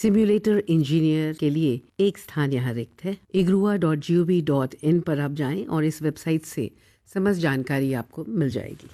Simulator engineer के लिए एक स्थान यहाँ रिक्त है। igrua.gov.in पर आप जाएं और इस वेबसाइट से समस्त जानकारी आपको मिल जाएगी।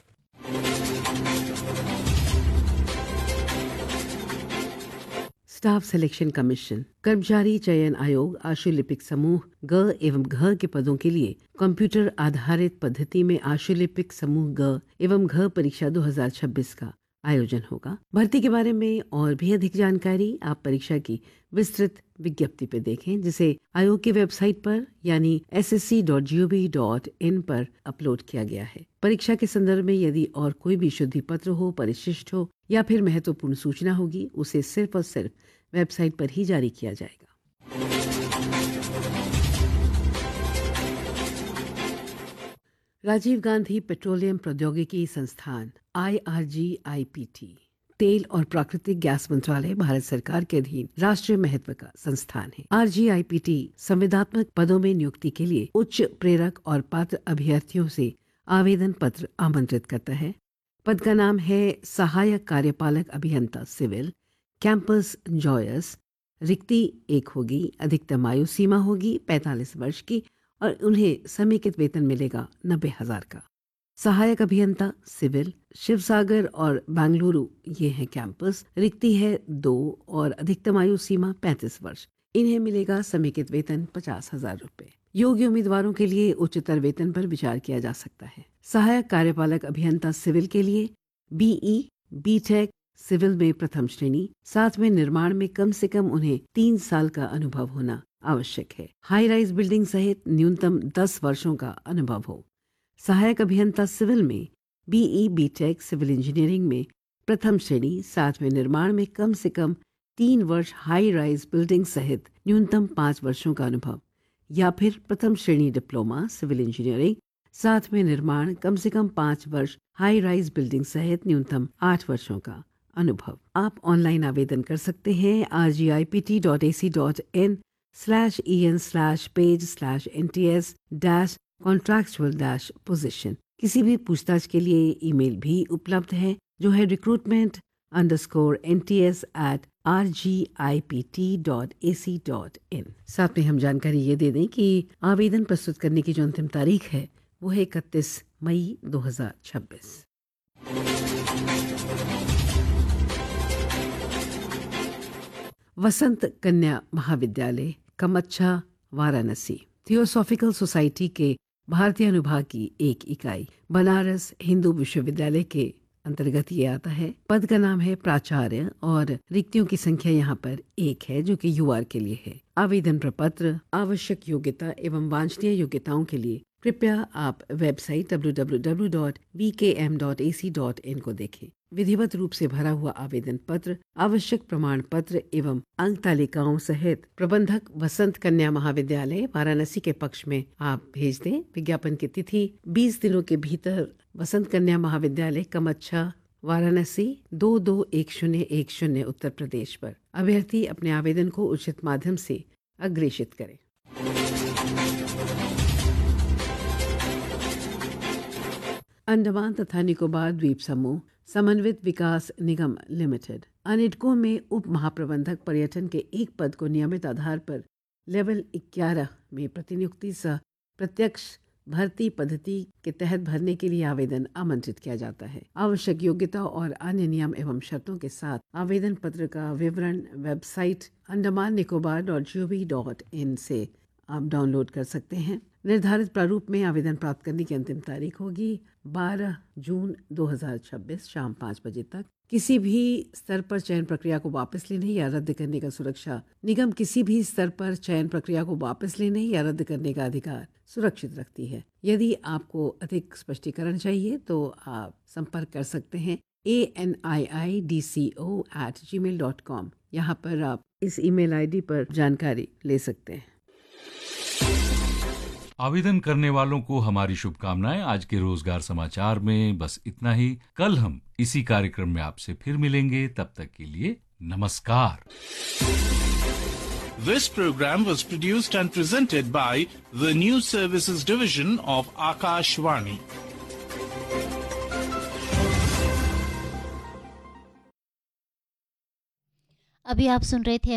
स्टाफ सिलेक्शन कमीशन, कर्मचारी चयन आयोग आशुलिपिक समूह ग एवं घ के पदों के लिए कंप्यूटर आधारित पद्धति में आशुलिपिक समूह ग एवं घ परीक्षा 2026 का आयोजन होगा। भर्ती के बारे में और भी अधिक जानकारी आप परीक्षा की विस्तृत विज्ञप्ति पे देखें, जिसे आयोग की वेबसाइट पर यानी ssc.gov.in पर अपलोड किया गया है। परीक्षा के संदर्भ में यदि और कोई भी शुद्धि पत्र हो, परिशिष्ट हो या फिर महत्वपूर्ण सूचना होगी, उसे सिर्फ और सिर्फ वेबसाइट पर ही जारी किया जाएगा। राजीव गांधी पेट्रोलियम प्रौद्योगिकी संस्थान IRGIPT तेल और प्राकृतिक गैस मंत्रालय भारत सरकार के अधीन राष्ट्रीय महत्व का संस्थान है। RGIPT संविदात्मक पदों में नियुक्ति के लिए उच्च प्रेरक और पात्र अभ्यर्थियों से आवेदन पत्र आमंत्रित करता है। पद का नाम है सहायक कार्यपालक अभियंता सिविल, कैंपस जॉयस। रिक्ति एक होगी। अधिकतम आयु सीमा होगी 45 वर्ष की और उन्हें समेकित वेतन मिलेगा 90,000 का। सहायक अभियंता सिविल शिवसागर और बेंगलुरु ये है कैंपस। रिक्ति है 2 और अधिकतम आयु सीमा 35 वर्ष। इन्हें मिलेगा समेकित वेतन 50,000 रुपए। योग्य उम्मीदवारों के लिए उच्चतर वेतन पर विचार किया जा सकता है। सहायक कार्यपालक अभियंता सिविल के लिए BE, BTech सिविल में प्रथम श्रेणी, साथ में निर्माण में कम से कम उन्हें 3 साल का अनुभव होना आवश्यक है। हाई राइज बिल्डिंग सहित न्यूनतम 10 वर्षों का अनुभव हो। सहायक अभियंता सिविल में BE, BTech सिविल इंजीनियरिंग में प्रथम श्रेणी, साथ में निर्माण में कम से कम 3 वर्ष हाई राइज बिल्डिंग सहित न्यूनतम 5 वर्षों का अनुभव, या फिर प्रथम श्रेणी डिप्लोमा सिविल इंजीनियरिंग, साथ में निर्माण कम से कम 5 वर्ष हाई राइज बिल्डिंग सहित न्यूनतम 8 वर्षों का अनुभव। आप ऑनलाइन आवेदन कर सकते हैं rgipt.ac.in/en/page/nts-contractual-position। किसी भी पूछताछ के लिए ईमेल भी उपलब्ध है, जो है recruitment_nts@rgipt.ac.in। साथ में हम जानकारी ये दे दें कि आवेदन प्रस्तुत करने की जो अंतिम तारीख है वो है 31 मई 2026। वसंत कन्या महाविद्यालय कमच्छा वाराणसी थियोसॉफिकल सोसाइटी के भारतीय अनुभाग की एक इकाई बनारस हिंदू विश्वविद्यालय के अंतर्गत ये आता है। पद का नाम है प्राचार्य और रिक्तियों की संख्या यहाँ पर 1 है, जो कि UR के लिए है। आवेदन प्रपत्र, आवश्यक योग्यता एवं वांछनीय योग्यताओं के लिए कृपया आप वेबसाइट www.vkm.ac.in को देखें। विधिवत रूप से भरा हुआ आवेदन पत्र, आवश्यक प्रमाण पत्र एवं अंक तालिकाओं सहित प्रबंधक वसंत कन्या महाविद्यालय वाराणसी के पक्ष में आप भेज दें। विज्ञापन की तिथि 20 दिनों के भीतर वसंत कन्या महाविद्यालय कमच्छा वाराणसी 221010 उत्तर प्रदेश पर अभ्यर्थी अपने आवेदन को उचित माध्यम से अग्रेषित करें। अंडमान तथा निकोबार द्वीप समूह समन्वित विकास निगम लिमिटेड अनिडको में उप महाप्रबंधक पर्यटन के एक पद को नियमित आधार पर लेवल 11 में प्रतिनियुक्ति सह प्रत्यक्ष भर्ती पद्धति के तहत भरने के लिए आवेदन आमंत्रित किया जाता है। आवश्यक योग्यता और अन्य नियम एवं शर्तों के साथ आवेदन पत्र का विवरण वेबसाइट andaman-nicobar.gov.in से आप डाउनलोड कर सकते हैं। निर्धारित प्रारूप में आवेदन प्राप्त करने की अंतिम तारीख होगी 12 जून 2026 शाम 5 बजे तक। किसी भी स्तर पर चयन प्रक्रिया को वापस लेने या रद्द करने का सुरक्षा निगम किसी भी स्तर पर चयन प्रक्रिया को वापस लेने या रद्द करने का अधिकार सुरक्षित रखती है। यदि आपको अधिक स्पष्टीकरण चाहिए तो आप संपर्क कर सकते हैं ANIIDCO@gmail.com। यहाँ पर आप इस ईमेल आईडी पर जानकारी ले सकते हैं। आवेदन करने वालों को हमारी शुभकामनाएं। आज के रोजगार समाचार में बस इतना ही। कल हम इसी कार्यक्रम में आपसे फिर मिलेंगे। तब तक के लिए नमस्कार। This program was produced and presented by the News Services Division of Akashvani. अभी आप सुन रहे थे